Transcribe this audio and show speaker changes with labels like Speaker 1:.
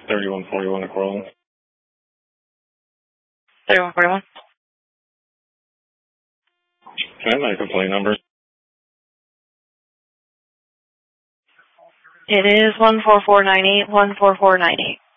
Speaker 1: 3141 Corolla.
Speaker 2: 3141.
Speaker 1: Can I have my complaint number?
Speaker 2: It is 14498, 14498.